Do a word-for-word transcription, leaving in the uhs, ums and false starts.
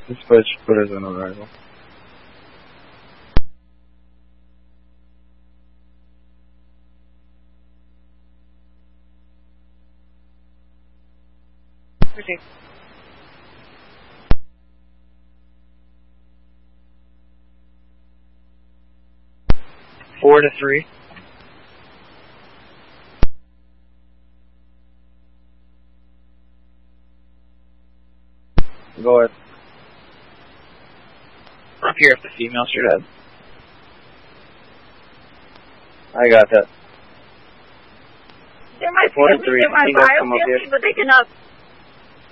Dispatch, put us on arrival. Proceed. Four to three. Go ahead. Up here if the female should have. I got that. There might Four be to three. in my You guys come up biopsy, here. but they cannot